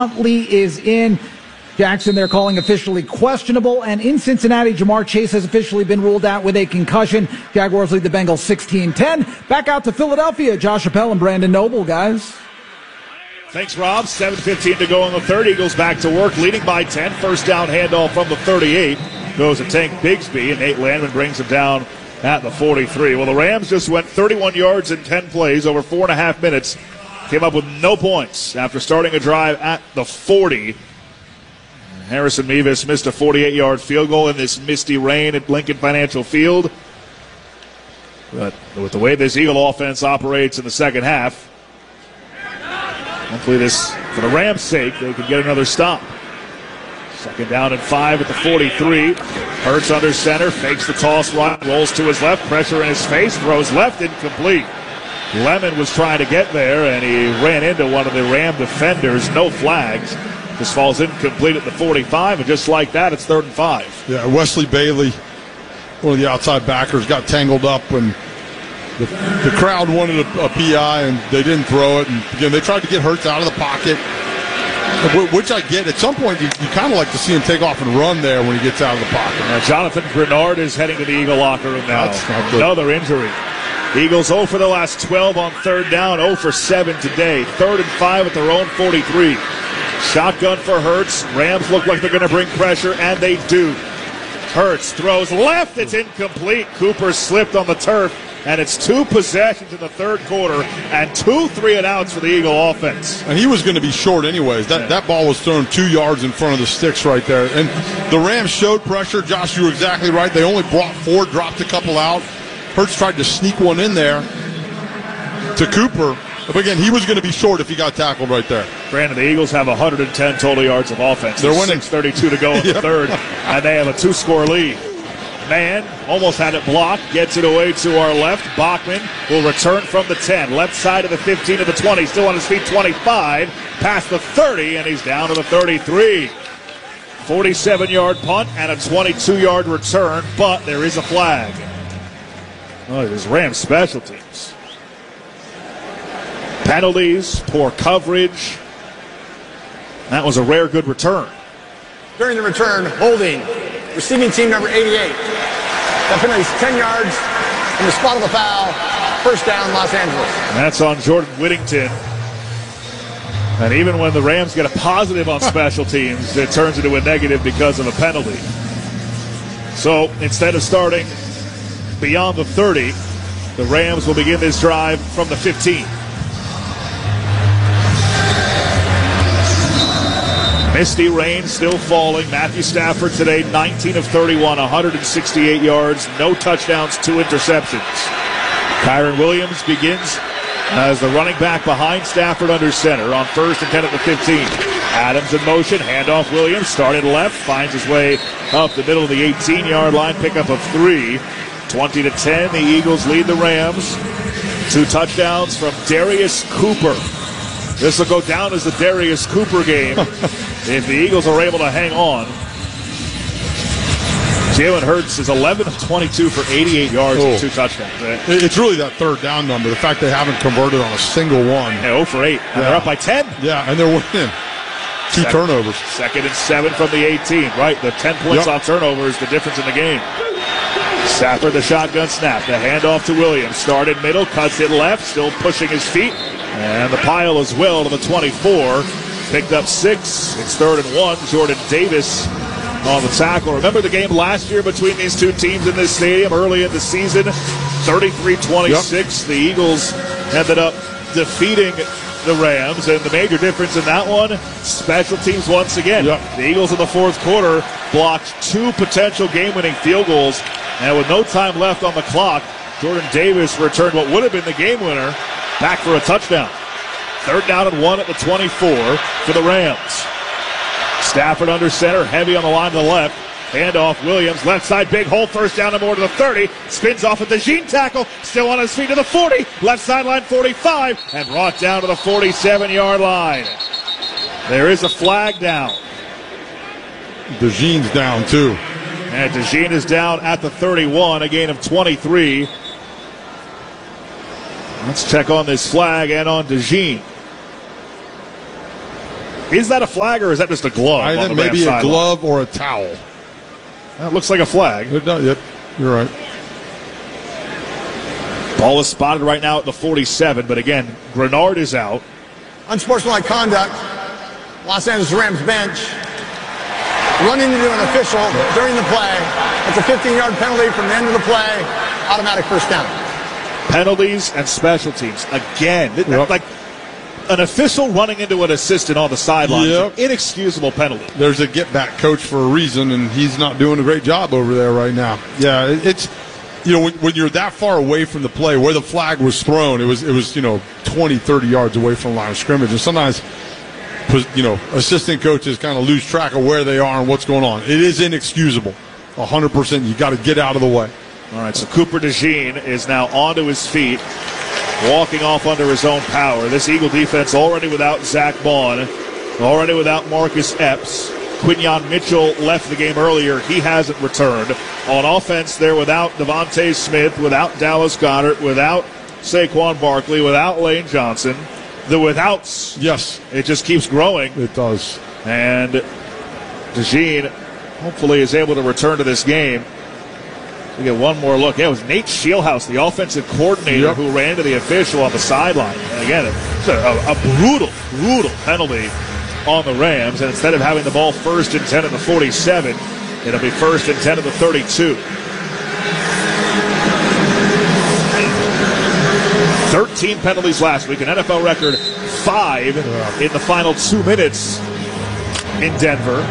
Huntley is in. Jackson, they're calling officially questionable. And in Cincinnati, Jamar Chase has officially been ruled out with a concussion. Jaguars lead the Bengals 16-10. Back out to Philadelphia. Josh Appel and Brandon Noble, guys. Thanks, Rob. 7:15 to go in the third. Eagles back to work, leading by 10. First down handoff from the 38. Goes to Tank Bigsby, and Nate Landman brings him down at the 43. Well, the Rams just went 31 yards in 10 plays over 4.5 minutes. Came up with no points after starting a drive at the 40. Harrison Mevis missed a 48-yard field goal in this misty rain at Lincoln Financial Field. But with the way this Eagle offense operates in the second half, hopefully this, for the Rams' sake, they can get another stop. Second down and 5 at the 43. Hurts under center, fakes the toss, rolls to his left, pressure in his face, throws left, incomplete. Lemon was trying to get there, and he ran into one of the Ram defenders. No flags. Just falls incomplete at the 45, and just like that, it's 3rd and 5. Yeah, Wesley Bailey, one of the outside backers, got tangled up when the crowd wanted a PI, and they didn't throw it. And again, they tried to get Hurts out of the pocket, which I get. At some point, you kind of like to see him take off and run there when he gets out of the pocket. Now, Jonathan Grenard is heading to the Eagle locker room now. That's not good. Another injury. Eagles 0 for the last 12 on third down, 0 for 7 today. 3rd and 5 at their own 43. Shotgun for Hurts. Rams look like they're going to bring pressure, and they do. Hurts throws left. It's incomplete. Cooper slipped on the turf, and it's 2 possessions in the third quarter and 2 3-and-outs for the Eagle offense. And he was going to be short anyways. That ball was thrown 2 yards in front of the sticks right there. And the Rams showed pressure. Josh, you were exactly right. They only brought 4, dropped a couple out. Hurts tried to sneak one in there to Cooper. But again, he was going to be short if he got tackled right there. Brandon, the Eagles have 110 total yards of offense. They're winning. 6:32 to go in the third, and they have a 2-score lead. Man almost had it blocked, gets it away to our left. Bachman will return from the 10, left side of the 15 to the 20, still on his feet, 25, past the 30, and he's down to the 33. 47-yard punt and a 22-yard return, but there is a flag. Oh, it is Rams special teams. Penalties, poor coverage. That was a rare good return. During the return, holding. Receiving team number 88. That penalty is 10 yards from the spot of the foul. First down, Los Angeles. And that's on Jordan Whittington. And even when the Rams get a positive on special teams, it turns into a negative because of a penalty. So instead of starting beyond the 30, the Rams will begin this drive from the 15. Misty rain still falling. Matthew Stafford today, 19 of 31, 168 yards, no touchdowns, 2 interceptions. Kyron Williams begins as the running back behind Stafford under center on 1st and 10 at the 15. Adams in motion, handoff Williams, started left, finds his way up the middle of the 18-yard line, pickup of 3. 20-10, the Eagles lead the Rams. 2 touchdowns from Darius Cooper. This will go down as the Darius Cooper game if the Eagles are able to hang on. Jalen Hurts is 11 of 22 for 88 yards and 2 touchdowns. It's really that third down number, the fact they haven't converted on a single one. Yeah, 0 for 8. And they're up by 10. Yeah, and they're winning. 2 turnovers. 2nd and 7 from the 18, right? The 10 points on turnover is the difference in the game. Stafford, the shotgun snap. The handoff to Williams. Started middle, cuts it left, still pushing his feet. And the pile as well to the 24. Picked up 6. It's 3rd and 1. Jordan Davis on the tackle. Remember the game last year between these two teams in this stadium early in the season? 33-26. The Eagles ended up defeating the Rams, and the major difference in that one, special teams once again. The Eagles in the fourth quarter blocked 2 potential game-winning field goals, and with no time left on the clock, Jordan Davis returned what would have been the game winner back for a touchdown. 3rd down and 1 at the 24 for the Rams. Stafford under center, heavy on the line to the left. Handoff Williams, left side, big hole, 1st down and more to the 30. Spins off at the Jean tackle, still on his feet to the 40. Left sideline 45, and brought down to the 47-yard line. There is a flag down. DeJean's down too. And DeJean is down at the 31, a gain of 23. Let's check on this flag and on DeJean. Is that a flag or is that just a glove? I think maybe a glove or a towel. That looks like a flag. Yep, you're right. Ball is spotted right now at the 47, but again, Grenard is out. Unsportsmanlike conduct. Los Angeles Rams bench. Running into an official during the play. It's a 15-yard penalty from the end of the play. Automatic first down. Penalties and special teams. Again, like an official running into an assistant on the sideline. Yep. Inexcusable penalty. There's a get-back coach for a reason, and he's not doing a great job over there right now. Yeah, it's, when you're that far away from the play, where the flag was thrown, it was 20, 30 yards away from the line of scrimmage. And sometimes, assistant coaches kind of lose track of where they are and what's going on. It is inexcusable. 100%. You got to get out of the way. All right, so Cooper DeJean is now onto his feet, walking off under his own power. This Eagle defense already without Zach Bond, already without Marcus Epps. Quinyon Mitchell left the game earlier. He hasn't returned. On offense, they're without Devontae Smith, without Dallas Goedert, without Saquon Barkley, without Lane Johnson. The withouts. Yes. It just keeps growing. It does. And DeJean hopefully is able to return to this game. We get one more look. Yeah, it was Nate Scheelhaus, the offensive coordinator, who ran to the official on the sideline. And again, it's a brutal penalty on the Rams. And instead of having the ball 1st and 10 at the 47, it'll be 1st and 10 at the 32. 13 penalties last week, an NFL record 5 in the final 2 minutes in Denver.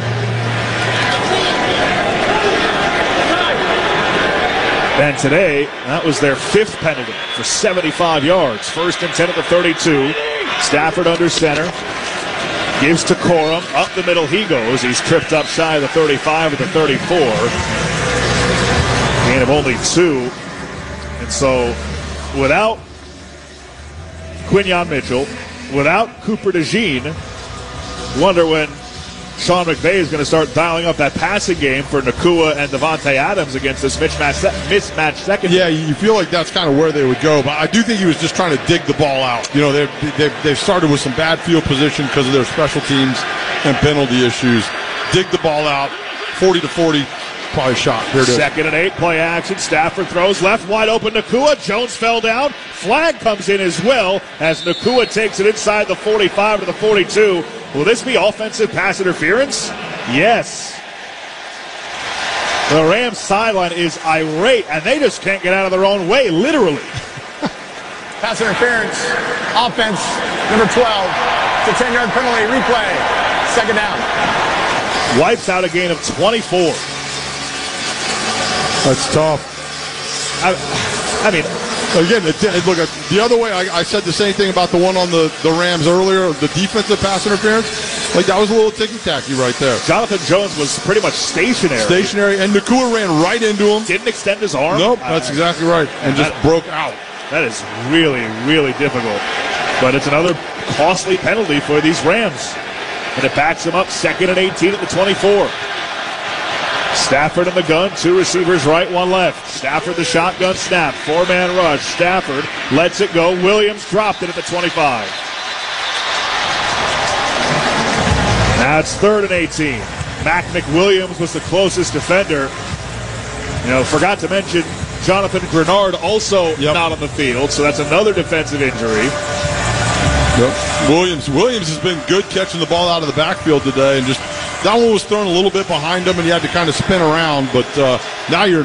And today, that was their 5th penalty for 75 yards. 1st and 10 at the 32. Stafford under center. Gives to Corum. Up the middle he goes. He's tripped up shy of the 35 at the 34. Gain of only 2. And so, without Quinyon Mitchell, without Cooper DeJean, wonder when Sean McVay is going to start dialing up that passing game for Nacua and Devontae Adams against this mismatch second. Yeah, you feel like that's kind of where they would go, but I do think he was just trying to dig the ball out. They've started with some bad field position because of their special teams and penalty issues. Dig the ball out, 40 to 40. Probably a shot. Here it is. 2nd and 8, play action. Stafford throws left, wide open. Nacua. Jones fell down. Flag comes in as well as Nacua takes it inside the 45 to the 42. Will this be offensive pass interference? Yes. The Rams sideline is irate, and they just can't get out of their own way, literally. Pass interference. Offense, number 12. It's a 10-yard penalty. Replay. 2nd down. Wipes out a gain of 24. That's tough. I mean, again, look, the other way, I said the same thing about the one on the Rams earlier, the defensive pass interference. Like, that was a little ticky-tacky right there. Jonathan Jones was pretty much stationary. And Nacua ran right into him. Didn't extend his arm. Nope, that's exactly right. And just broke out. That is really, really difficult. But it's another costly penalty for these Rams. And it backs them up 2nd and 18 at the 24. Stafford in the gun, 2 receivers right, 1 left. Stafford the shotgun snap, 4-man rush. Stafford lets it go. Williams dropped it at the 25. Now it's 3rd and 18. Mac McWilliams was the closest defender. Forgot to mention Jonathan Grenard also not on the field, so that's another defensive injury. Williams has been good catching the ball out of the backfield today, and just that one was thrown a little bit behind him, and he had to kind of spin around. But now you're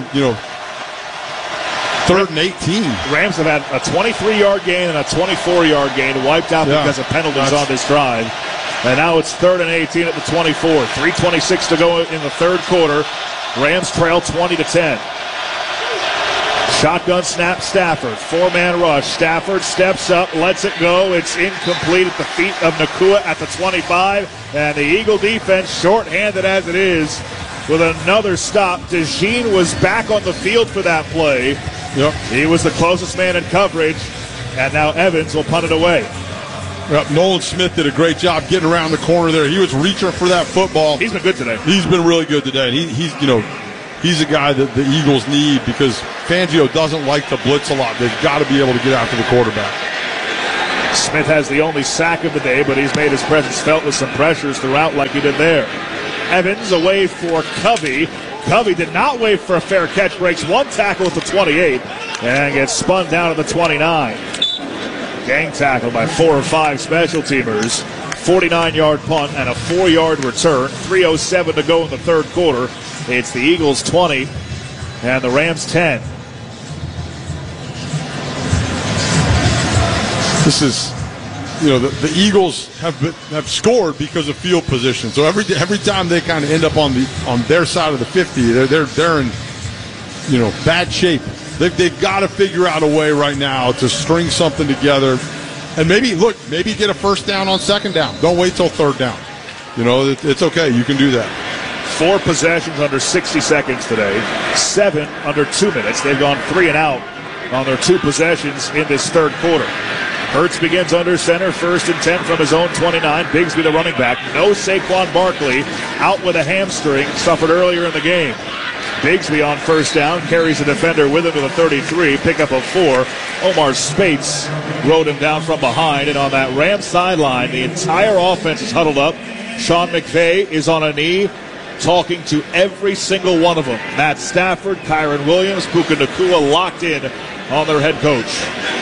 3rd and 18. Rams have had a 23-yard gain and a 24-yard gain wiped out because of penalties on this drive. And now it's 3rd and 18 at the 24. 3:26 to go in the 3rd quarter. Rams trail 20-10. Shotgun snap, Stafford. 4-man rush. Stafford steps up, lets it go. It's incomplete at the feet of Nacua at the 25. And the Eagle defense, shorthanded as it is, with another stop. DeJean was back on the field for that play. Yep. He was the closest man in coverage. And now Evans will punt it away. Yep. Nolan Smith did a great job getting around the corner there. He was reaching for that football. He's been good today. He's been really good today. He's a guy that the Eagles need because Fangio doesn't like to blitz a lot. They've got to be able to get after the quarterback. Smith has the only sack of the day, but he's made his presence felt with some pressures throughout like he did there. Evans away for Covey. Covey did not wait for a fair catch, breaks one tackle at the 28, and gets spun down to the 29. Gang tackle by 4 or 5 special teamers. 49-yard punt and a 4-yard return. 3:07 to go in the third quarter. It's the Eagles 20 and the Rams 10. This is, the Eagles have scored because of field position. So every time they kind of end up on their side of the 50, they're in bad shape. They've got to figure out a way right now to string something together, and maybe get a first down on second down. Don't wait till third down. It's okay. You can do that. 4 possessions under 60 seconds today. 7 under 2 minutes. They've gone 3 and out on their 2 possessions in this third quarter. Hurts begins under center, 1st and 10 from his own 29. Bigsby the running back. No Saquon Barkley, out with a hamstring, suffered earlier in the game. Bigsby on first down, carries the defender with him to the 33, pickup of 4. Omar Spates rode him down from behind, and on that Rams sideline, the entire offense is huddled up. Sean McVay is on a knee, talking to every single one of them. Matt Stafford, Kyron Williams, Puka Nacua locked in on their head coach.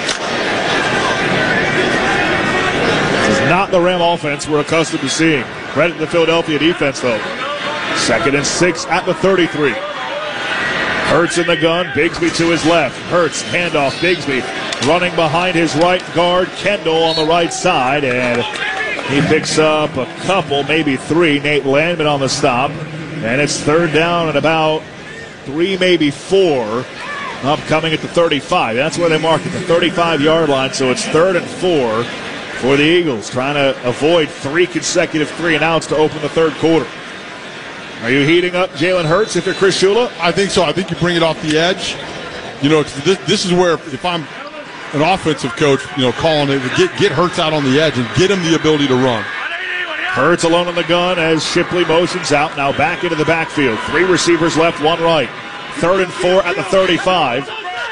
Not the Ram offense we're accustomed to seeing. Credit to the Philadelphia defense, though. 2nd and 6 at the 33. Hurts in the gun. Bigsby to his left. Hurts, handoff. Bigsby running behind his right guard. Kendall on the right side. And he picks up a couple, maybe 3. Nate Landman on the stop. And it's 3rd down and about 3, maybe 4. Upcoming at the 35. That's where they mark it, the 35-yard line. So it's 3rd and 4. For the Eagles, trying to avoid 3 consecutive 3-and-outs to open the third quarter. Are you heating up Jalen Hurts if you're Chris Shula? I think so. I think you bring it off the edge. This is where if I'm an offensive coach, calling it, get Hurts out on the edge and get him the ability to run. Hurts alone in the gun as Shipley motions out. Now back into the backfield. 3 receivers left, 1 right. 3rd and 4 at the 35.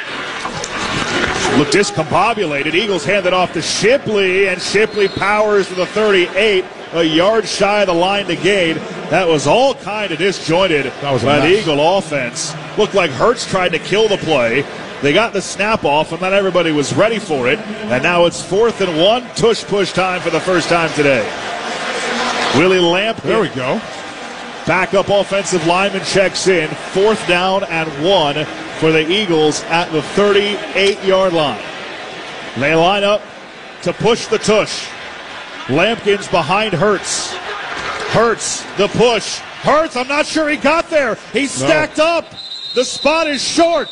Look discombobulated. Eagles hand it off to Shipley, and Shipley powers to the 38, a yard shy of the line to gain. That was all kind of disjointed by the Eagle offense. Looked like Hurts tried to kill the play. They got the snap off, and not everybody was ready for it. And now it's 4th and 1. Tush-push time for the first time today. Willie Lamp. There we go. Backup offensive lineman checks in. 4th down and 1 for the Eagles at the 38-yard line. They line up to push the tush. Lampkins behind Hurts. Hurts, the push. Hurts, I'm not sure he got there. He's stacked up. The spot is short.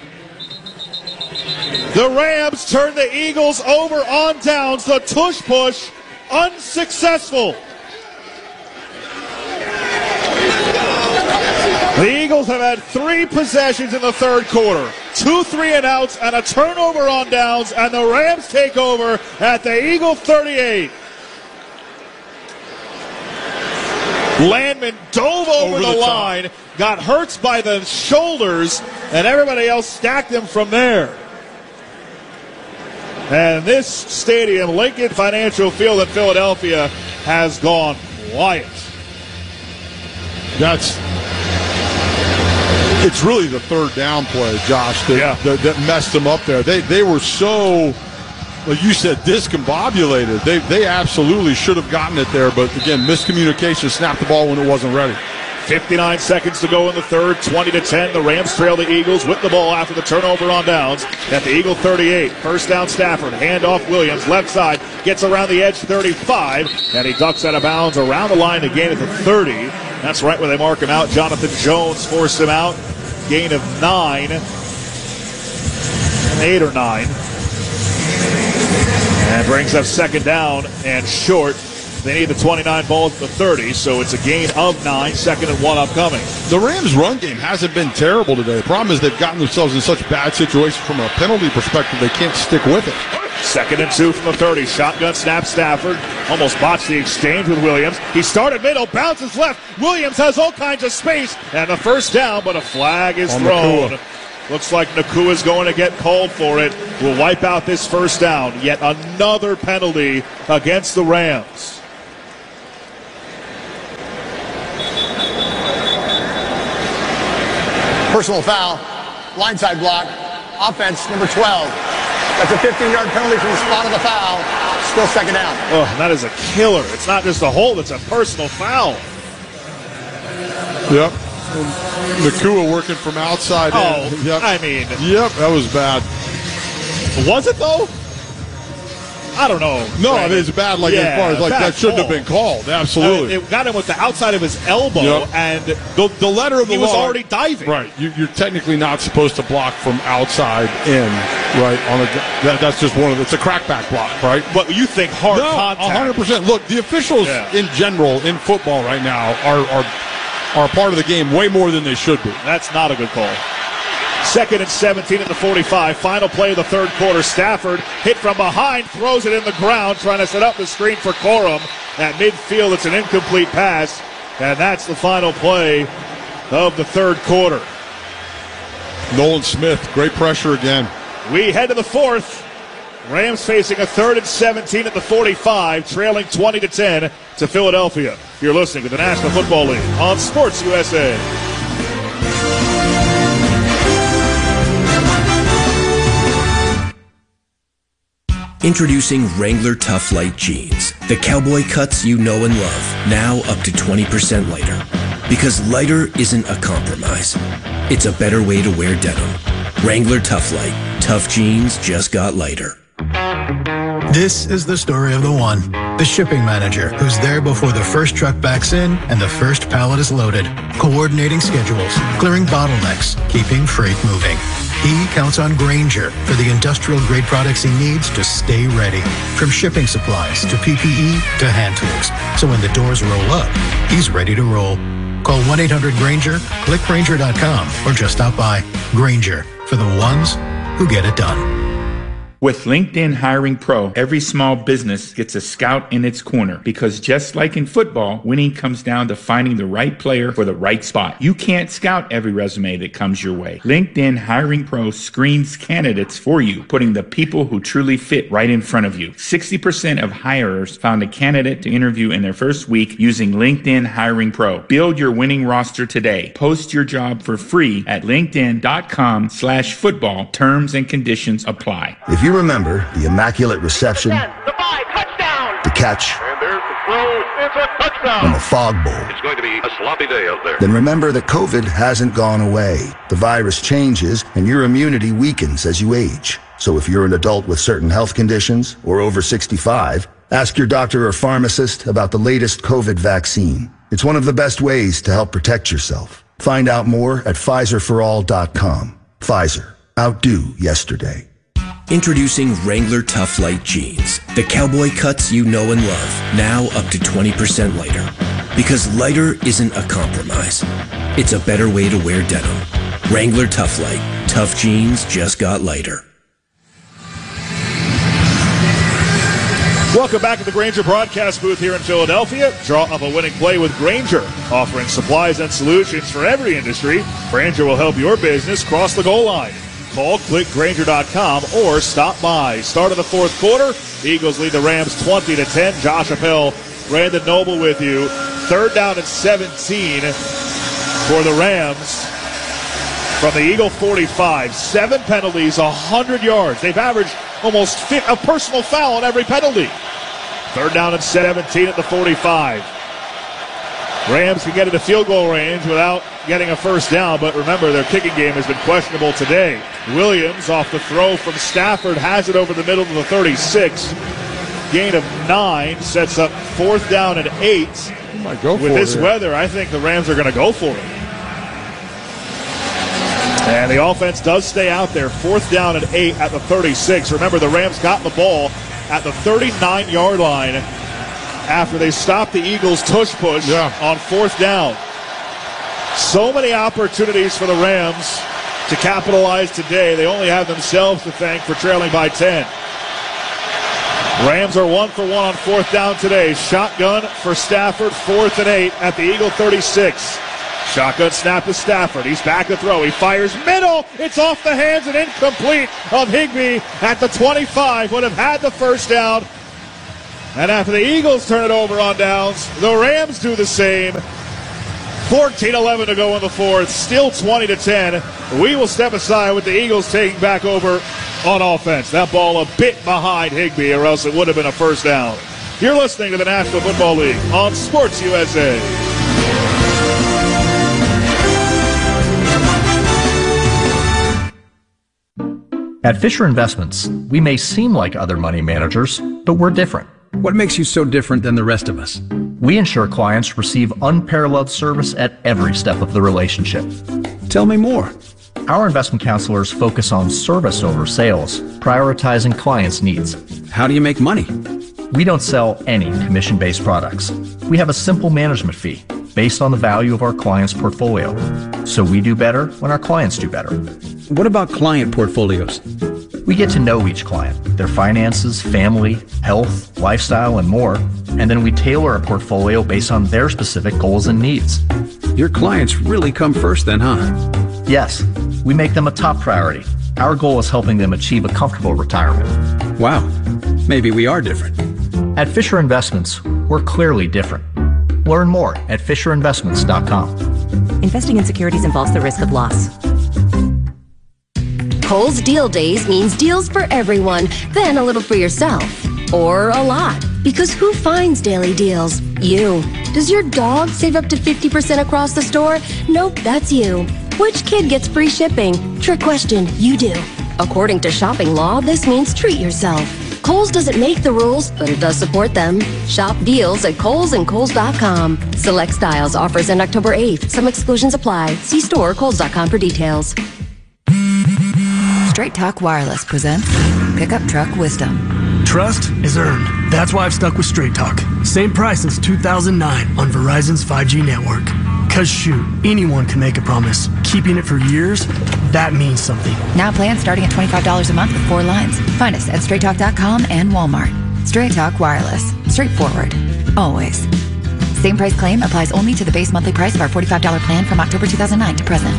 The Rams turn the Eagles over on downs. The tush push unsuccessful. The Eagles have had 3 possessions in the third quarter. 2 3-and-outs and a turnover on downs, and the Rams take over at the Eagle 38. Landman dove over the line, got Hurts by the shoulders, and everybody else stacked him from there. And this stadium, Lincoln Financial Field in Philadelphia, has gone quiet. It's really the 3rd down play, Josh, that messed them up there. They were so, like you said, discombobulated. They absolutely should have gotten it there, but again, miscommunication, snapped the ball when it wasn't ready. 59 seconds to go in the third, 20-10. The Rams trail the Eagles with the ball after the turnover on downs at the Eagle 38. First down, Stafford. Handoff, Williams, left side, gets around the edge, 35, and he ducks out of bounds around the line to gain at the 30. That's right where they mark him out. Jonathan Jones forced him out. Gain of 8 or 9. And brings up second down and short. They need the 29 ball at the 30, so it's a gain of 9, 2nd and 1 upcoming. The Rams' run game hasn't been terrible today. The problem is they've gotten themselves in such bad situations from a penalty perspective, they can't stick with it. 2nd and 2 from the 30. Shotgun snap, Stafford. Almost botched the exchange with Williams. He started middle, bounces left. Williams has all kinds of space, and the first down, but a flag is thrown. Looks like Nakua's going to get called for it. Will wipe out this first down. Yet another penalty against the Rams. Personal foul, blindside block, offense number 12. That's a 15-yard penalty from the spot of the foul. Still second down. Oh, that is a killer. It's not just a hold, it's a personal foul. Yep. Nakua working from outside in. Yep. I mean. Yep, that was bad. Was it, though? I don't know. No, I mean, it's bad, as far as, that shouldn't have been called. Absolutely. It got him with the outside of his elbow, and the letter of the he law. was already diving. Right. You're technically not supposed to block from outside in, right? That's just it's a crackback block, right? But you think hard contact. 100%. Look, the officials in general in football right now are part of the game way more than they should be. That's not a good call. 2nd and 17 at the 45. Final play of the third quarter. Stafford hit from behind, throws it in the ground, trying to set up the screen for Corum. At midfield, it's an incomplete pass, and that's the final play of the third quarter. Nolan Smith, great pressure again. We head to the fourth. Rams facing a 3rd and 17 at the 45, trailing 20-10 to Philadelphia. You're listening to the National Football League on Sports USA. Introducing Wrangler Tough Light Jeans. The cowboy cuts you know and love, now up to 20% lighter. Because lighter isn't a compromise. It's a better way to wear denim. Wrangler Tough Light. Tough jeans just got lighter. This is the story of the one, the shipping manager, who's there before the first truck backs in and the first pallet is loaded, coordinating schedules, clearing bottlenecks, keeping freight moving. He counts on Grainger for the industrial-grade products he needs to stay ready. From shipping supplies to PPE to hand tools. So when the doors roll up, he's ready to roll. Call 1-800-GRAINGER, click Grainger.com, or just stop by. Grainger, for the ones who get it done. With LinkedIn Hiring Pro, every small business gets a scout in its corner because just like in football, winning comes down to finding the right player for the right spot. You can't scout every resume that comes your way. LinkedIn Hiring Pro screens candidates for you, putting the people who truly fit right in front of you. 60% of hirers found a candidate to interview in their first week using LinkedIn Hiring Pro. Build your winning roster today. Post your job for free at linkedin.com/football. Terms and conditions apply. If you remember the immaculate reception, the catch, and the fog bowl, it's going to be a sloppy day out there. Then remember that COVID hasn't gone away. The virus changes and your immunity weakens as you age. So if you're an adult with certain health conditions or over 65, ask your doctor or pharmacist about the latest COVID vaccine. It's one of the best ways to help protect yourself. Find out more at PfizerForAll.com. Pfizer. Outdo yesterday. Introducing Wrangler Tough Light Jeans. The cowboy cuts you know and love, now up to 20% lighter. Because lighter isn't a compromise. It's a better way to wear denim. Wrangler Tough Light. Tough jeans just got lighter. Welcome back to the Grainger broadcast booth here in Philadelphia. Draw up a winning play with Grainger, offering supplies and solutions for every industry. Grainger will help your business cross the goal line. Call, click Grainger.com, or stop by. Start of the fourth quarter. The Eagles lead the Rams 20-10. Josh Appel, Brandon Noble with you. 3rd down and 17 for the Rams from the Eagle 45. 7 penalties, 100 yards. They've averaged almost a personal foul on every penalty. 3rd down and 17 at the 45. Rams can get into field goal range without getting a first down, but remember, their kicking game has been questionable today. Williams, off the throw from Stafford, has it over the middle to the 36. Gain of 9 sets up 4th down and 8. With this weather, I think the Rams are going to go for it. And the offense does stay out there. 4th down and 8 at the 36. Remember, the Rams got the ball at the 39-yard line after they stopped the Eagles' tush-push on 4th down. So many opportunities for the Rams to capitalize today. They only have themselves to thank for trailing by 10. Rams are 1 for 1 on 4th down today. Shotgun for Stafford, 4th and 8 at the Eagle 36. Shotgun snap to Stafford. He's back to throw. He fires middle. It's off the hands and incomplete of Higbee at the 25. Would have had the first down. And after the Eagles turn it over on downs, the Rams do the same. 14-11 to go in the fourth. Still 20-10. We will step aside with the Eagles taking back over on offense. That ball a bit behind Higbee, or else it would have been a first down. You're listening to the National Football League on Sports USA. At Fisher Investments, we may seem like other money managers, but we're different. What makes you so different than the rest of us? We ensure clients receive unparalleled service at every step of the relationship. Tell me more. Our investment counselors focus on service over sales, prioritizing clients' needs. How do you make money? We don't sell any commission-based products. We have a simple management fee based on the value of our client's portfolio. So we do better when our clients do better. What about client portfolios? We get to know each client, their finances, family, health, lifestyle, and more, and then we tailor a portfolio based on their specific goals and needs. Your clients really come first then, huh? Yes, we make them a top priority. Our goal is helping them achieve a comfortable retirement. Wow, maybe we are different. At Fisher Investments, we're clearly different. Learn more at FisherInvestments.com. Investing in securities involves the risk of loss. Kohl's Deal Days means deals for everyone, then a little for yourself. Or a lot. Because who finds daily deals? You. Does your dog save up to 50% across the store? Nope, that's you. Which kid gets free shipping? Trick question, you do. According to shopping law, this means treat yourself. Kohl's doesn't make the rules, but it does support them. Shop deals at Kohl's and Kohl's.com. Select styles, offers end October 8th. Some exclusions apply. See store or Kohl's.com for details. Straight Talk Wireless presents Pickup Truck Wisdom. Trust is earned. That's why I've stuck with Straight Talk. Same price since 2009 on Verizon's 5G network. Cause shoot, anyone can make a promise. Keeping it for years, that means something. Now plans starting at $25 a month with 4 lines. Find us at StraightTalk.com and Walmart. Straight Talk Wireless. Straightforward. Always. Same price claim applies only to the base monthly price of our $45 plan from October 2009 to present.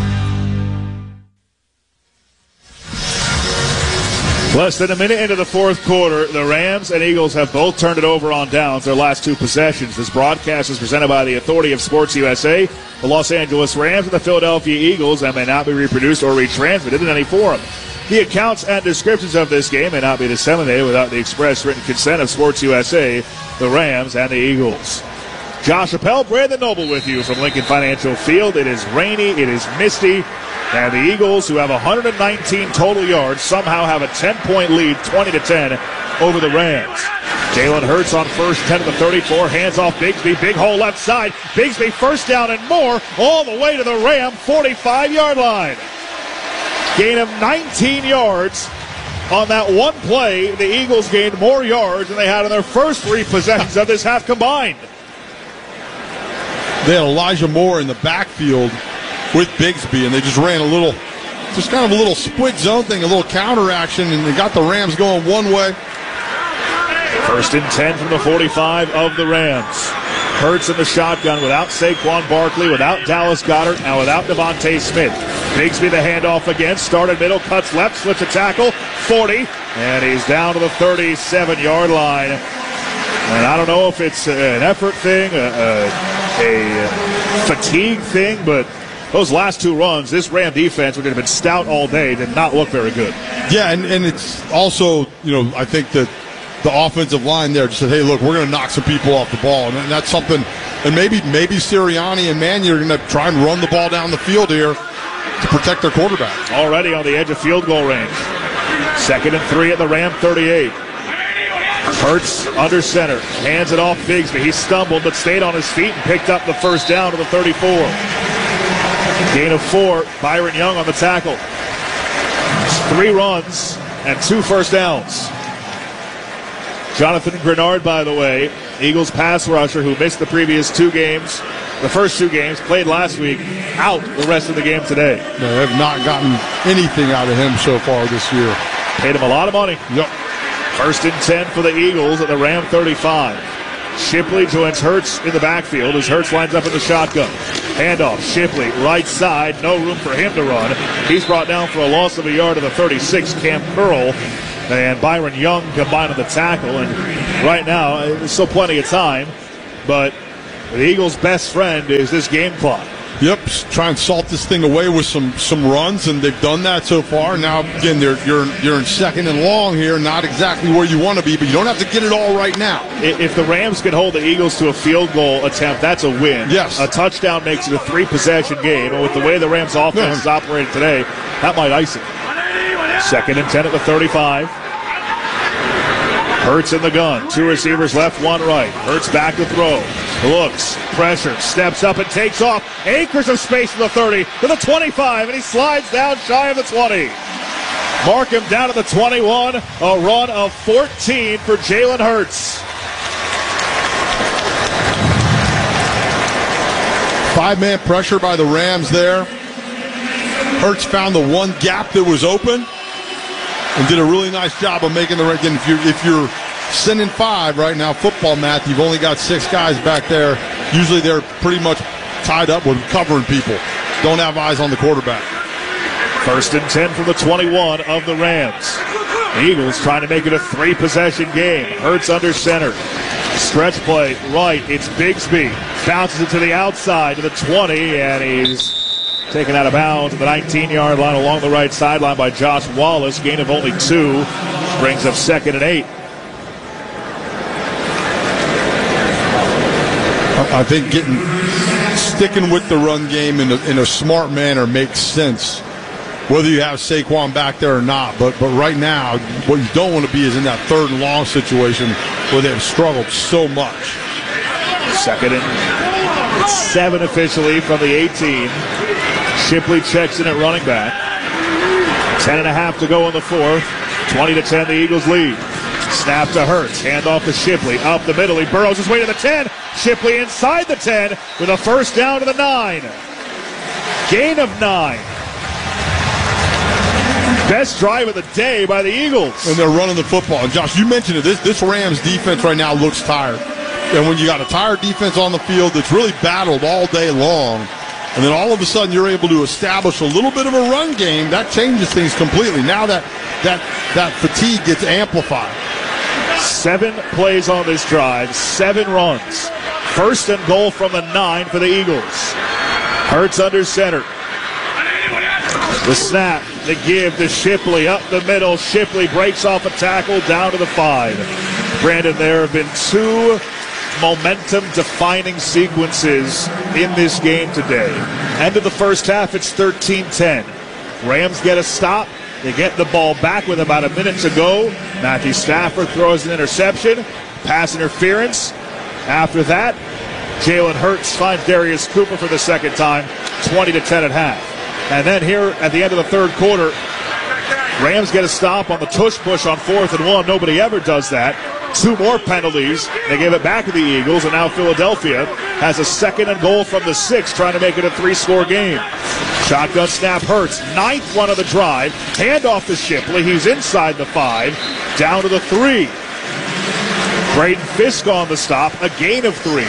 Less than a minute into the fourth quarter, the Rams and Eagles have both turned it over on downs their last 2 possessions. This broadcast is presented by the authority of Sports USA, the Los Angeles Rams, and the Philadelphia Eagles, and may not be reproduced or retransmitted in any forum. The accounts and descriptions of this game may not be disseminated without the express written consent of Sports USA, the Rams, and the Eagles. Josh Appel, Brandon Noble with you from Lincoln Financial Field. It is rainy, it is misty, and the Eagles, who have 119 total yards, somehow have a 10-point lead, 20-10, over the Rams. Jalen Hurts on first 10 of the 34, hands off Bigsby, big hole left side. Bigsby first down and more, all the way to the Ram 45-yard line. Gain of 19 yards. On that one play, the Eagles gained more yards than they had in their first 3 possessions of this half combined. They had Elijah Moore in the backfield with Bigsby, and they just ran a little split zone thing, a little counter action, and they got the Rams going one way. First and 10 from the 45 of the Rams. Hurts in the shotgun without Saquon Barkley, without Dallas Goedert, and without Devontae Smith. Bigsby the handoff again, started middle, cuts left, slips a tackle, 40, and he's down to the 37-yard line. And I don't know if it's an effort thing, a fatigue thing, but those last 2 runs, this Ram defense, which had been stout all day, did not look very good. Yeah, and it's also, I think that the offensive line there just said, hey, look, we're going to knock some people off the ball. And that's something, and maybe Sirianni and Mannion are going to try and run the ball down the field here to protect their quarterback. Already on the edge of field goal range. 2nd and 3 at the Ram 38. Hurts under center, hands it off Bigsby. He stumbled but stayed on his feet and picked up the first down to the 34. Gain of 4, Byron Young on the tackle. 3 runs and 2 first downs. Jonathan Grenard, by the way, Eagles pass rusher who missed the previous 2 games, the first 2 games, played last week, out the rest of the game today. No, they have not gotten anything out of him so far this year. Paid him a lot of money. Yep. First and 10 for the Eagles at the Ram 35. Shipley joins Hurts in the backfield as Hurts lines up in the shotgun. Handoff, Shipley, right side, no room for him to run. He's brought down for a loss of a yard to the 36. Cam Curl and Byron Young combine on the tackle. And right now, there's still plenty of time, but the Eagles' best friend is this game clock. Yep, try and salt this thing away with some runs, and they've done that so far. Now, again, you're in second and long here, not exactly where you want to be, but you don't have to get it all right now. If the Rams can hold the Eagles to a field goal attempt, that's a win. Yes. A touchdown makes it a 3-possession game, and with the way the Rams' offense is operating today, that might ice it. 2nd and 10 at the 35. Hurts in the gun. 2 receivers left, 1 right. Hurts back to throw. Looks, pressure, steps up and takes off. Acres of space to the 30, to the 25, and he slides down shy of the 20. Mark him down to the 21. A run of 14 for Jalen Hurts. 5-man pressure by the Rams there. Hurts found the one gap that was open and did a really nice job of making the right. Again, if you're sending 5 right now, football math, you've only got 6 guys back there. Usually they're pretty much tied up with covering people. Don't have eyes on the quarterback. 1st and 10 from the 21 of the Rams. The Eagles trying to make it a 3-possession game. Hurts under center. Stretch play right. It's Bigsby. Bounces it to the outside to the 20, and he's taken out of bounds at the 19-yard line along the right sideline by Josh Wallace. Gain of only 2. Brings up 2nd and 8. I think sticking with the run game in a smart manner makes sense, whether you have Saquon back there or not. But right now, what you don't want to be is in that 3rd and long situation where they've struggled so much. 2nd and 7 officially from the 18. Shipley checks in at running back. 10.5 to go in the 4th. 20-10, the Eagles lead. Snap to Hurts. Hand off to Shipley. Up the middle. He burrows his way to the 10. Shipley inside the 10 with a 1st down to the 9. Gain of 9. Best drive of the day by the Eagles. And they're running the football. And Josh, you mentioned it. This Rams defense right now looks tired. And when you got a tired defense on the field that's really battled all day long, and then all of a sudden you're able to establish a little bit of a run game, that changes things completely. Now that fatigue gets amplified. 7 plays on this drive, 7 runs. 1st and goal from the 9 for the Eagles. Hurts under center. The snap, the give to Shipley up the middle. Shipley breaks off a tackle down to the 5. Brandon, there have been 2 momentum-defining sequences in this game today. End of the first half, it's 13-10. Rams get a stop. They get the ball back with about a minute to go. Matthew Stafford throws an interception. Pass interference. After that, Jalen Hurts finds Darius Cooper for the 2nd time, 20-10 at half. And then here at the end of the 3rd quarter, Rams get a stop on the tush push on 4th and 1. Nobody ever does that. 2 more penalties. They give it back to the Eagles, and now Philadelphia has a 2nd and goal from the 6, trying to make it a 3-score game. Shotgun snap Hurts. 9th run of the drive. Handoff to Shipley. He's inside the 5. Down to the 3. Braden Fisk on the stop. A gain of 3.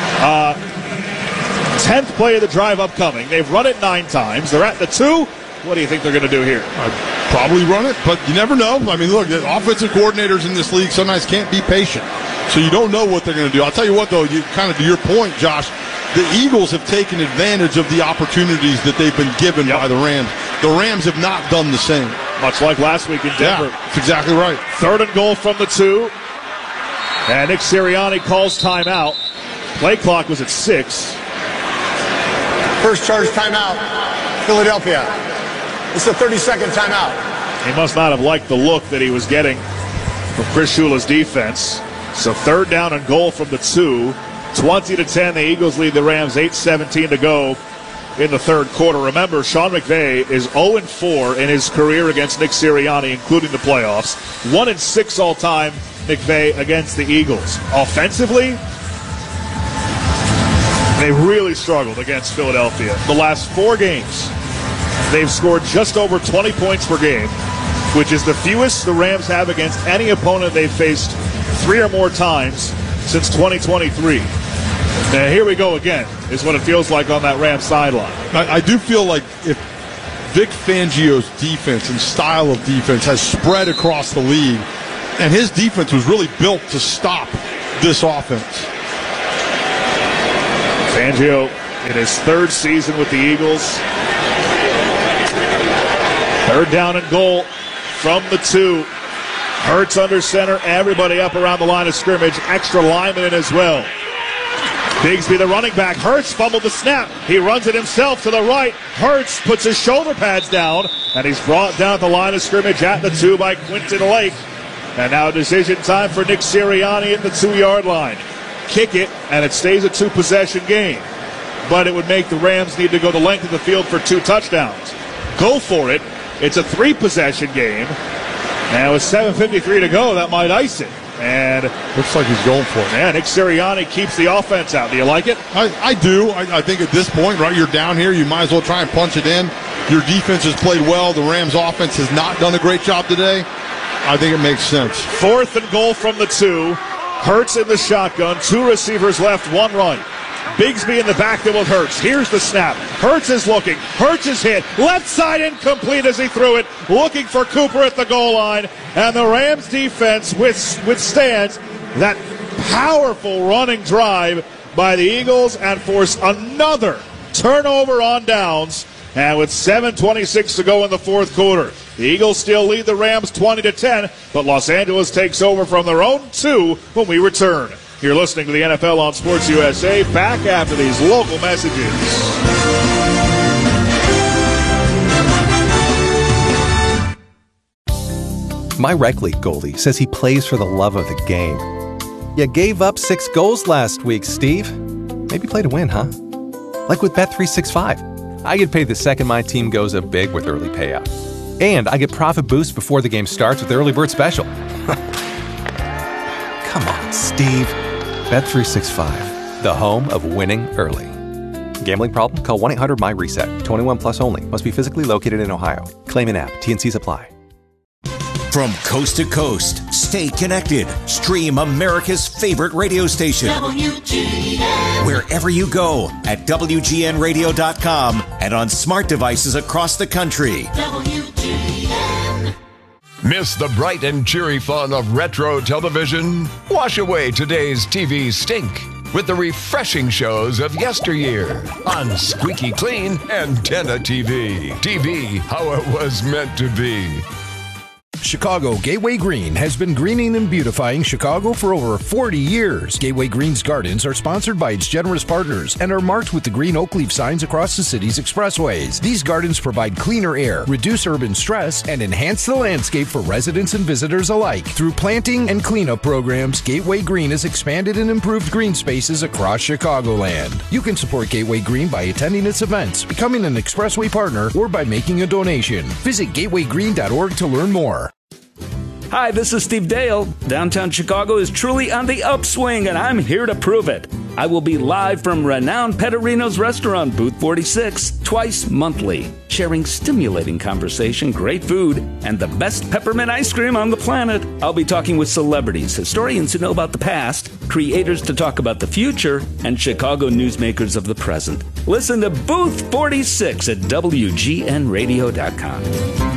10th play of the drive upcoming. They've run it 9 times. They're at the 2. What do you think they're going to do here? Probably run it, but you never know. I mean, look, the offensive coordinators in this league sometimes can't be patient. So you don't know what they're going to do. I'll tell you what, though, kind of to your point, Josh, the Eagles have taken advantage of the opportunities that they've been given by the Rams. The Rams have not done the same. Much like last week in Denver. Yeah, that's exactly right. 3rd and goal from the 2. And Nick Sirianni calls timeout. Play clock was at 6. First charge timeout, Philadelphia. It's a 30-second timeout. He must not have liked the look that he was getting from Chris Shula's defense. So 3rd down and goal from the 2. 20-10, the Eagles lead the Rams. 8:17 to go in the 3rd quarter. Remember, Sean McVay is 0-4 in his career against Nick Sirianni, including the playoffs. 1-6 all-time, McVay against the Eagles. Offensively, they really struggled against Philadelphia. The last 4 games, they've scored just over 20 points per game, which is the fewest the Rams have against any opponent they've faced 3 or more times since 2023. Now, here we go again, is what it feels like on that Rams sideline. I do feel like if Vic Fangio's defense and style of defense has spread across the league, and his defense was really built to stop this offense. Fangio in his third season with the Eagles. Third down and goal from the 2. Hurts under center, everybody up around the line of scrimmage, extra lineman in as well. Bigsby, the running back. Hurts fumbled the snap. He runs it himself to the right. Hurts puts his shoulder pads down, and he's brought down at the line of scrimmage at the 2 by Quinton Lake. And now decision time for Nick Sirianni at the 2-yard line. Kick it, and it stays a 2-possession game. But it would make the Rams need to go the length of the field for 2 touchdowns. Go for it. It's a 3-possession game. Now with 7:53 to go, that might ice it. And looks like he's going for it. Yeah, Nick Sirianni keeps the offense out. Do you like it? I do. I think at this point, right, you're down here, you might as well try and punch it in. Your defense has played well. The Rams offense has not done a great job today. I think it makes sense. 4th and goal from the 2. Hurts in the shotgun. 2 receivers left, 1 right. Bigsby in the backfield with Hurts. Here's the snap. Hurts is looking. Hurts is hit. Left side incomplete as he threw it. Looking for Cooper at the goal line. And the Rams defense withstands that powerful running drive by the Eagles and force another turnover on downs. And with 7:26 to go in the 4th quarter, the Eagles still lead the Rams 20-10, but Los Angeles takes over from their own 2 when we return. You're listening to the NFL on Sports USA. Back after these local messages. My rec league goalie says he plays for the love of the game. You gave up 6 goals last week, Steve. Maybe play to win, huh? Like with Bet365. I get paid the second my team goes up big with early payout. And I get profit boost before the game starts with the early bird special. Come on, Steve. Bet365, the home of winning early. Gambling problem? Call 1-800-MY-RESET. 21 plus only. Must be physically located in Ohio. Claim an app. T&Cs apply. From coast to coast, stay connected. Stream America's favorite radio station. WGN. Wherever you go at WGNradio.com and on smart devices across the country. WGN. Miss the bright and cheery fun of retro television? Wash away today's TV stink with the refreshing shows of yesteryear on Squeaky Clean Antenna TV. TV, how it was meant to be. Chicago Gateway Green has been greening and beautifying Chicago for over 40 years. Gateway Green's gardens are sponsored by its generous partners and are marked with the green oak leaf signs across the city's expressways. These gardens provide cleaner air, reduce urban stress, and enhance the landscape for residents and visitors alike. Through planting and cleanup programs, Gateway Green has expanded and improved green spaces across Chicagoland. You can support Gateway Green by attending its events, becoming an expressway partner, or by making a donation. Visit gatewaygreen.org to learn more. Hi, this is Steve Dale. Downtown Chicago is truly on the upswing, and I'm here to prove it. I will be live from renowned Petterino's restaurant, Booth 46, twice monthly, sharing stimulating conversation, great food, and the best peppermint ice cream on the planet. I'll be talking with celebrities, historians who know about the past, creators to talk about the future, and Chicago newsmakers of the present. Listen to Booth 46 at WGNradio.com.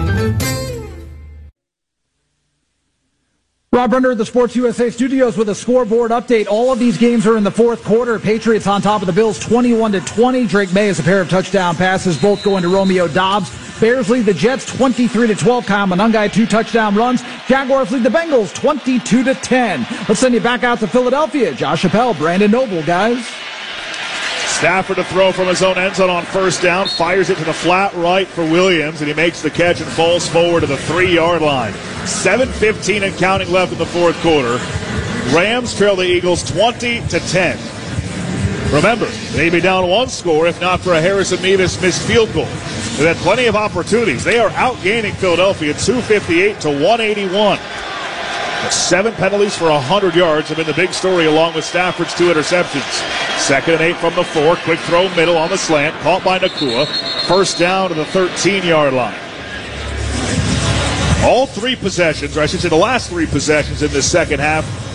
Rob Brenner of the Sports USA studios with a scoreboard update. All of these games are in the 4th quarter. Patriots on top of the Bills 21-20. Drake May has a pair of touchdown passes, both going to Romeo Doubs. Bears lead the Jets 23-12. Kyle Monangai 2 touchdown runs. Jaguars lead the Bengals 22-10. Let's send you back out to Philadelphia. Josh Appel, Brandon Noble, guys. Stafford to throw from his own end zone on 1st down. Fires it to the flat right for Williams, and he makes the catch and falls forward to the 3-yard line. 7:15 and counting left in the 4th quarter. Rams trail the Eagles 20-10. Remember, they'd be down 1 score if not for a Harrison Mevis missed field goal. They've had plenty of opportunities. They are outgaining Philadelphia 258-181. 7 penalties for 100 yards have been the big story, along with Stafford's 2 interceptions. 2nd and 8 from the 4. Quick throw middle on the slant. Caught by Nacua. 1st down to the 13-yard line. All 3 possessions, or I should say the last 3 possessions in this second half,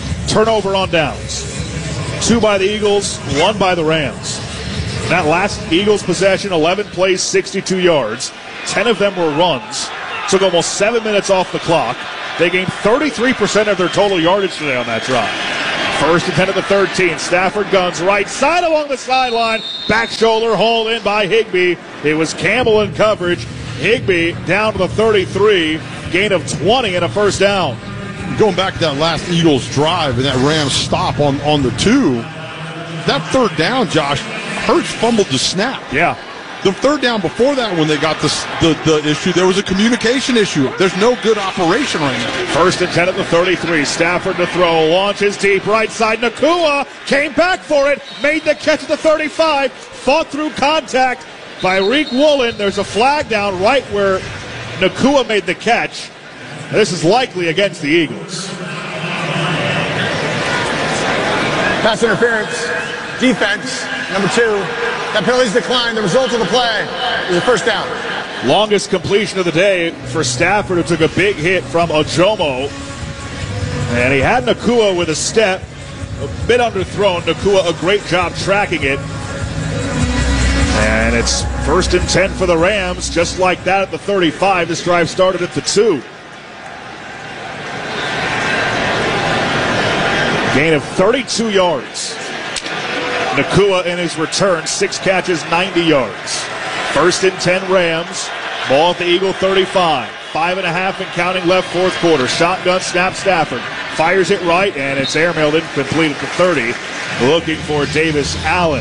turnover on downs. 2 by the Eagles, 1 by the Rams. That last Eagles possession, 11 plays, 62 yards. 10 of them were runs. Took almost 7 minutes off the clock. They gained 33% of their total yardage today on that drive. 1st and 10 at the 13. Stafford guns right side along the sideline. Back shoulder hauled in by Higbee. It was Campbell in coverage. Higbee down to the 33. Gain of 20 and a first down. Going back to that last Eagles drive and that Rams stop on the 2, that 3rd down, Josh, Hurts fumbled the snap. Yeah. The 3rd down before that, when they got the issue, there was a communication issue. There's no good operation right now. 1st and 10 at the 33. Stafford to throw. Launches deep right side. Nacua came back for it. Made the catch at the 35. Fought through contact by Reek Woolen. There's a flag down right where Nacua made the catch. This is likely against the Eagles. Pass interference. Defense. Number 2. That penalty's declined. The result of the play is a first down. Longest completion of the day for Stafford, who took a big hit from Ojomo. And he had Nacua with a step. A bit underthrown. Nacua, a great job tracking it. And it's 1st and 10 for the Rams. Just like that at the 35. This drive started at the 2. Gain of 32 yards. Nacua in his return, 6 catches, 90 yards. 1st and 10 Rams. Ball at the Eagle 35. 5.5 and counting left, 4th quarter. Shotgun snap, Stafford. Fires it right, and it's airmailed incomplete at the 30. Looking for Davis Allen.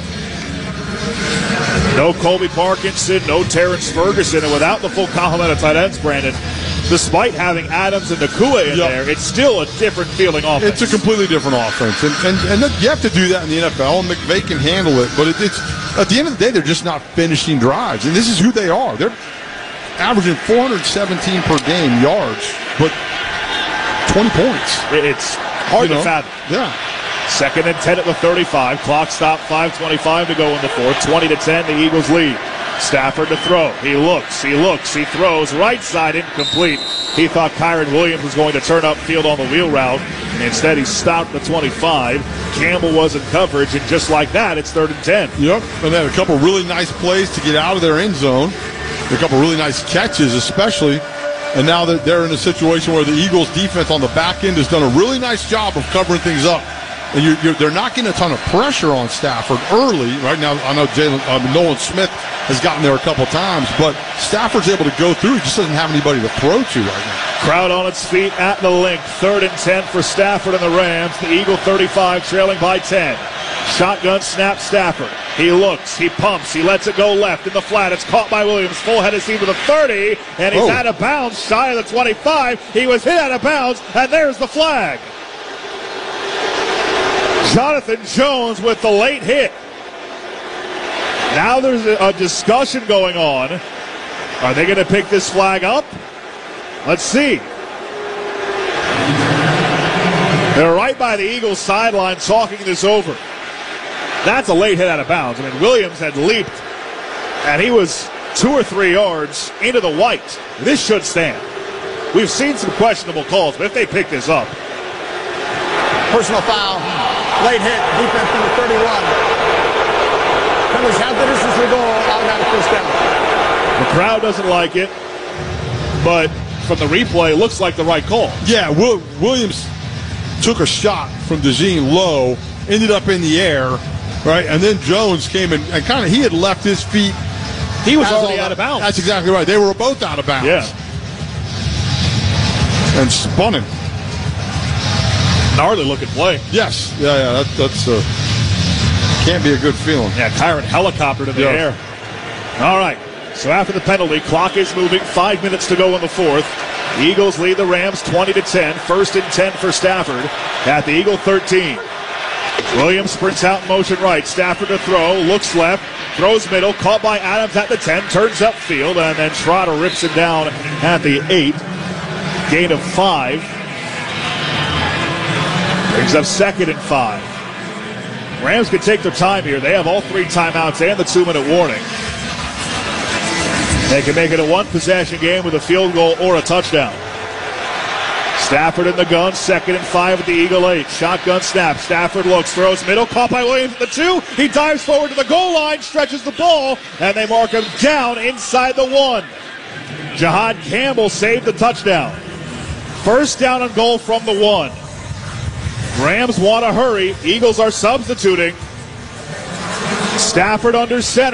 No Colby Parkinson, no Terrence Ferguson, and without the full complement of tight ends, Brandon, despite having Adams and Nacua in there, it's still a different feeling offense. It's a completely different offense. And you have to do that in the NFL, and McVay can handle it. But it's at the end of the day, they're just not finishing drives. And this is who they are. They're averaging 417 per game yards, but 20 points. It's hard to fathom. Yeah. 2nd and 10 at the 35. Clock stop, 5:25 to go in the 4th. 20-10, the Eagles lead. Stafford to throw. He looks, he throws. Right side incomplete. He thought Kyron Williams was going to turn upfield on the wheel route. And instead, he stopped at the 25. Campbell was in coverage, and just like that, it's 3rd and 10. Yep, and then a couple really nice plays to get out of their end zone. A couple really nice catches, especially. And now that they're in a situation where the Eagles' defense on the back end has done a really nice job of covering things up. And they're not getting a ton of pressure on Stafford early. Right now, I know Nolan Smith has gotten there a couple times, but Stafford's able to go through. He just doesn't have anybody to throw to right now. Crowd on its feet at the link. 3rd and 10 for Stafford and the Rams. The Eagle 35 trailing by 10. Shotgun snap, Stafford. He looks, he pumps, he lets it go left in the flat. It's caught by Williams. Full head of steam to the 30, and he's out of bounds, shy of the 25. He was hit out of bounds, and there's the flag. Jonathan Jones with the late hit. Now there's a discussion going on. Are they going to pick this flag up? Let's see. They're right by the Eagles sideline talking this over. That's a late hit out of bounds. I mean, Williams had leaped, and he was 2 or 3 yards into the white. This should stand. We've seen some questionable calls, but if they pick this up. Personal foul. Late hit. Defense number 31. Penalties half the distance to the goal. Automatic first down. The crowd doesn't like it, but from the replay, it looks like the right call. Yeah, Williams took a shot from DeJean low, ended up in the air, right? And then Jones came in and kind of, he had left his feet. He was already out of bounds. That's exactly right. They were both out of bounds. Yeah. And spun him. Gnarly looking play. Yes. Yeah. That's can't be a good feeling. Yeah, Kyron helicoptered in the air. All right. So after the penalty, clock is moving. 5 minutes to go in the 4th. The Eagles lead the Rams 20-10. 1st and 10 for Stafford at the Eagle 13. Williams sprints out in motion right. Stafford to throw. Looks left. Throws middle. Caught by Adams at the 10. Turns upfield. And then Trotter rips it down at the 8. Gain of 5. Brings up 2nd and 5. Rams can take their time here. They have all 3 timeouts and the 2-minute warning. They can make it a 1-possession game with a field goal or a touchdown. Stafford in the gun, 2nd and 5 at the Eagle 8. Shotgun snap. Stafford looks, throws middle, caught by Williams at the 2. He dives forward to the goal line, stretches the ball, and they mark him down inside the 1. Jahad Campbell saved the touchdown. First down and goal from the 1. Rams want to hurry. Eagles are substituting. Stafford under center.